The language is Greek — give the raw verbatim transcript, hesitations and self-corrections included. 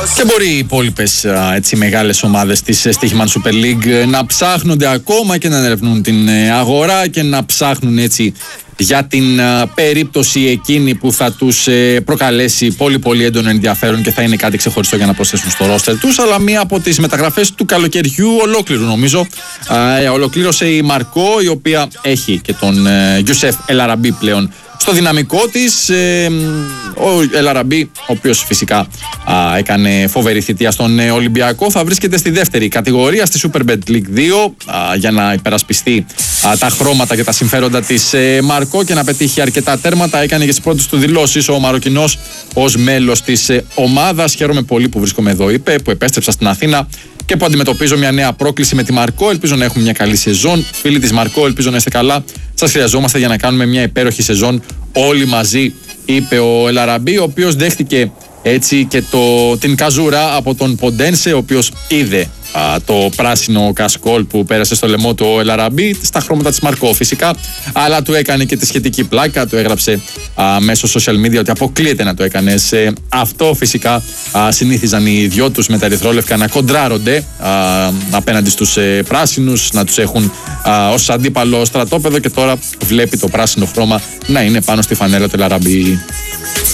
Και μπορεί οι υπόλοιπες μεγάλες ομάδες της Stoichman Super League να ψάχνονται ακόμα και να ερευνούν την αγορά και να ψάχνουν έτσι για την α, περίπτωση εκείνη που θα τους ε, προκαλέσει πολύ πολύ έντονο ενδιαφέρον και θα είναι κάτι ξεχωριστό για να προσθέσουν στο ρόστερ τους. Αλλά μία από τις μεταγραφές του καλοκαιριού ολόκληρου νομίζω α, ε, ολοκλήρωσε η Μαρκό, η οποία έχει και τον ε, Γιουσέφ Ελαραμπή πλέον στο δυναμικό της. ε, Ο Ελαραμπή, ο οποίος φυσικά α, έκανε φοβερή θητεία στον ε, Ολυμπιακό, θα βρίσκεται στη δεύτερη κατηγορία στη Superbet League δύο α, για να υπερασπιστεί α, τα χρώματα και τα συμφέροντα της ε, Μαρκό και να πετύχει αρκετά τέρματα. Έκανε και τις πρώτες του δηλώσεις ο Μαροκινός ως μέλος της ε, ομάδας. Χαίρομαι πολύ που βρίσκομαι εδώ, είπε, που επέστρεψα στην Αθήνα και που αντιμετωπίζω μια νέα πρόκληση με τη Μαρκό. Ελπίζω να έχουμε μια καλή σεζόν. Φίλοι της Μαρκό, ελπίζω να είστε καλά. Σας χρειαζόμαστε για να κάνουμε μια υπέροχη σεζόν όλοι μαζί, είπε ο Ελαραμπή, ο οποίος δέχτηκε έτσι και το, την καζούρα από τον Ποντένσε, ο οποίος είδε α, το πράσινο κασκόλ που πέρασε στο λαιμό του ο Ελαραμπή στα χρώματα της Μαρκό φυσικά, αλλά του έκανε και τη σχετική πλάκα, του έγραψε α, μέσω social media ότι αποκλείεται να το έκανε. Σε αυτό φυσικά α, συνήθιζαν οι δυο τους με τα ερυθρόλευκα να κοντράρονται α, απέναντι στους ε, πράσινους, να τους έχουν α, ως αντίπαλο στρατόπεδο, και τώρα βλέπει το πράσινο χρώμα να είναι πάνω στη φανέλα του Ελαραμπή.